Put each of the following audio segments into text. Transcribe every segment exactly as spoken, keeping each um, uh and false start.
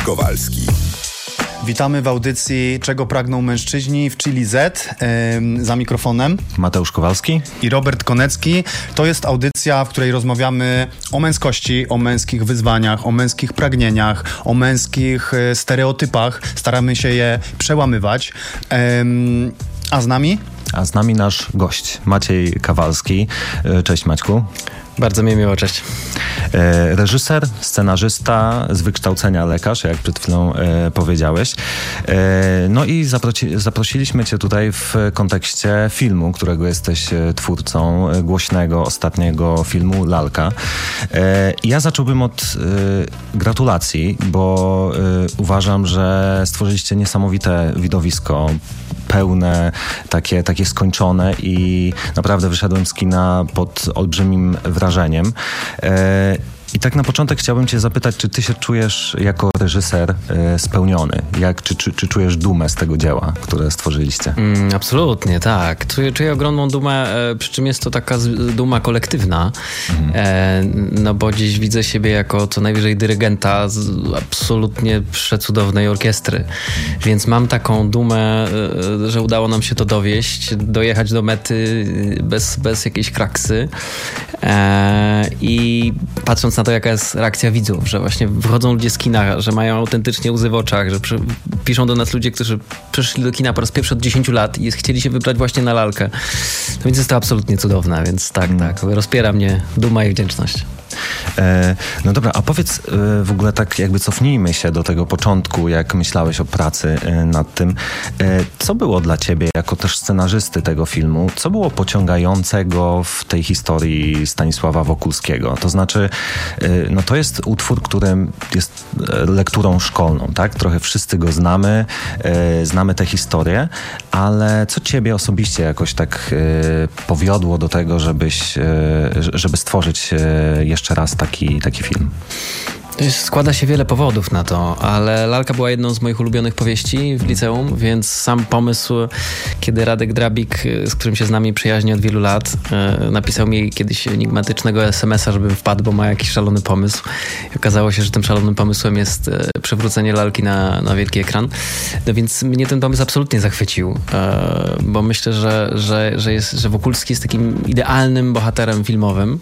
Kowalski. Witamy w audycji Czego pragną mężczyźni w Chili Z. Yy, za mikrofonem Mateusz Kowalski i Robert Konecki. To jest audycja, w której rozmawiamy o męskości, o męskich wyzwaniach, o męskich pragnieniach, o męskich y, stereotypach. Staramy się je przełamywać. Yy, a z nami? A z nami nasz gość, Maciej Kawalski. Cześć Maćku. Bardzo mi miło, cześć. E, reżyser, scenarzysta, z wykształcenia lekarz, jak przed chwilą e, powiedziałeś. E, no i zaprosi, zaprosiliśmy cię tutaj w kontekście filmu, którego jesteś e, twórcą, e, głośnego ostatniego filmu Lalka. E, ja zacząłbym od e, gratulacji, bo e, uważam, że stworzyliście niesamowite widowisko, pełne, takie, takie skończone i naprawdę wyszedłem z kina pod olbrzymim wrażeniem. E, I tak na początek chciałbym cię zapytać, czy ty się czujesz jako reżyser e, spełniony? Jak, czy, czy, czy czujesz dumę z tego dzieła, które stworzyliście? Mm, absolutnie, tak. Czuję, czuję ogromną dumę, e, przy czym jest to taka z, duma kolektywna, mhm. e, no bo dziś widzę siebie jako co najwyżej dyrygenta z absolutnie przecudownej orkiestry. Mhm. Więc mam taką dumę, e, że udało nam się to dowieść, dojechać do mety bez, bez jakiejś kraksy. E, I patrząc na to, jaka jest reakcja widzów, że właśnie wychodzą ludzie z kina, że mają autentycznie łzy w oczach, że przy, piszą do nas ludzie, którzy przyszli do kina po raz pierwszy od dziesięciu lat i chcieli się wybrać właśnie na Lalkę. No więc jest to absolutnie cudowne, więc tak, mm. tak, rozpiera mnie duma i wdzięczność. E, no dobra, a powiedz e, w ogóle tak jakby cofnijmy się do tego początku, jak myślałeś o pracy e, nad tym. E, co było dla ciebie, jako też scenarzysty tego filmu, co było pociągającego w tej historii Stanisława Wokulskiego? To znaczy, e, no to jest utwór, który jest lekturą szkolną, tak? Trochę wszyscy go znamy, e, znamy tę historię, ale co ciebie osobiście jakoś tak e, powiodło do tego, żebyś, e, żeby stworzyć e, jeszcze raz taki, taki film? Składa się wiele powodów na to, ale Lalka była jedną z moich ulubionych powieści w liceum, więc sam pomysł, kiedy Radek Drabik, z którym się z nami przyjaźni od wielu lat, napisał mi kiedyś enigmatycznego es em es a, żebym wpadł, bo ma jakiś szalony pomysł. I okazało się, że tym szalonym pomysłem jest przywrócenie Lalki na, na wielki ekran. No więc mnie ten pomysł absolutnie zachwycił, bo myślę, że, że, że, jest, że Wokulski jest takim idealnym bohaterem filmowym.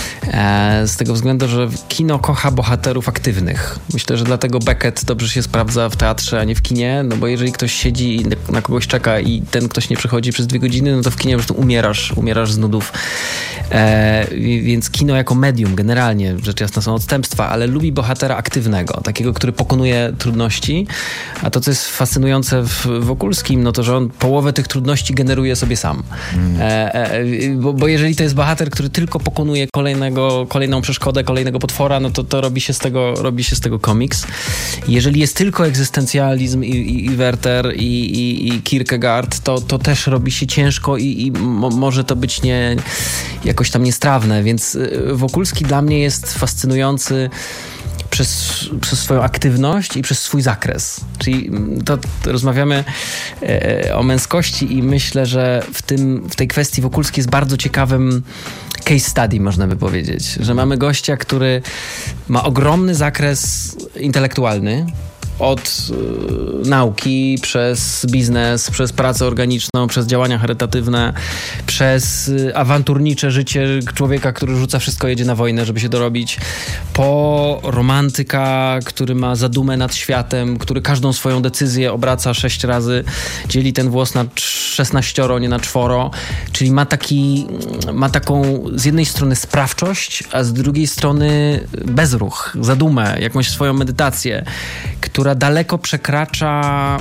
Z tego względu, że kino kocha bohaterów aktywnych. Myślę, że dlatego Beckett dobrze się sprawdza w teatrze, a nie w kinie, no bo jeżeli ktoś siedzi i na kogoś czeka i ten ktoś nie przychodzi przez dwie godziny, no to w kinie po prostu umierasz, umierasz z nudów. E, więc kino jako medium generalnie, rzecz jasna są odstępstwa, ale lubi bohatera aktywnego, takiego, który pokonuje trudności, a to, co jest fascynujące w Wokulskim, no to, że on połowę tych trudności generuje sobie sam. Mm. E, e, bo, bo jeżeli to jest bohater, który tylko pokonuje kolejnego, kolejną przeszkodę, kolejnego potwora, no to to robi się z tego robi się z tego komiks. Jeżeli jest tylko egzystencjalizm i, i, i Werther i, i, i Kierkegaard, to, to też robi się ciężko i, i mo, może to być nie, jakoś tam niestrawne, więc Wokulski dla mnie jest fascynujący Przez, przez swoją aktywność i przez swój zakres. Czyli to, to rozmawiamy e, o męskości i myślę, że w, tym, w tej kwestii Wokulski jest bardzo ciekawym case study, można by powiedzieć. Że mamy gościa, który ma ogromny zakres intelektualny, od y, nauki, przez biznes, przez pracę organiczną, przez działania charytatywne, przez y, awanturnicze życie człowieka, który rzuca wszystko, jedzie na wojnę, żeby się dorobić, po romantyka, który ma zadumę nad światem, który każdą swoją decyzję obraca sześć razy, dzieli ten włos na szesnaścioro, nie na czworo, czyli ma taki, ma taką z jednej strony sprawczość, a z drugiej strony bezruch, zadumę, jakąś swoją medytację, która daleko przekracza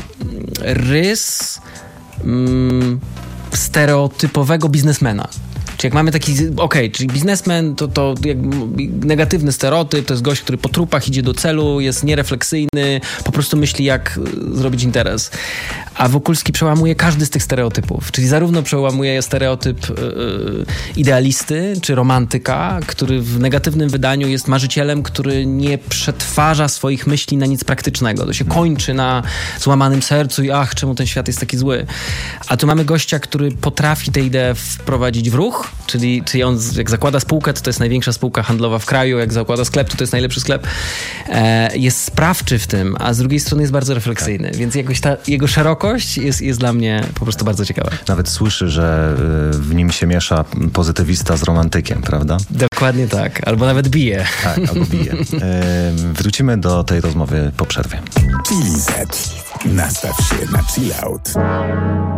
rys mm, stereotypowego biznesmena. Czyli jak mamy taki, okej, okay, czyli biznesmen to, to jak negatywny stereotyp, to jest gość, który po trupach idzie do celu, jest nierefleksyjny, po prostu myśli, jak zrobić interes. A Wokulski przełamuje każdy z tych stereotypów. Czyli zarówno przełamuje stereotyp yy, idealisty czy romantyka, który w negatywnym wydaniu jest marzycielem, który nie przetwarza swoich myśli na nic praktycznego. To się kończy na złamanym sercu i ach, czemu ten świat jest taki zły. A tu mamy gościa, który potrafi tę ideę wprowadzić w ruch, Czyli, czyli on jak zakłada spółkę, to to jest największa spółka handlowa w kraju, jak zakłada sklep, to to jest najlepszy sklep. E, jest sprawczy w tym, a z drugiej strony jest bardzo refleksyjny, tak. Więc jakoś ta jego szerokość jest, jest dla mnie po prostu bardzo ciekawa. Nawet słyszy, że w nim się miesza pozytywista z romantykiem, prawda? Dokładnie tak, albo nawet bije. Tak, albo bije. E, wrócimy do tej rozmowy po przerwie. Chili Z. Nastaw się na chill out.